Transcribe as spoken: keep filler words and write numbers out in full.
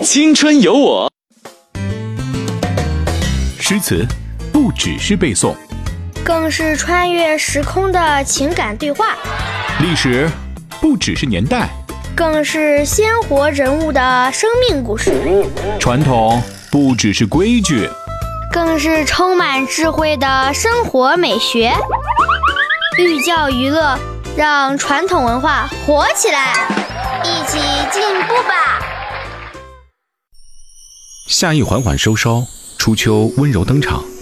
青春有我。 诗词不只是背诵， 更是穿越时空的情感对话； 历史不只是年代， 更是鲜活人物的生命故事； 传统不只是规矩， 更是充满智慧的生活美学。寓教于乐，让传统文化活起来，一起进步吧。 夏意缓缓收梢，初秋温柔登场。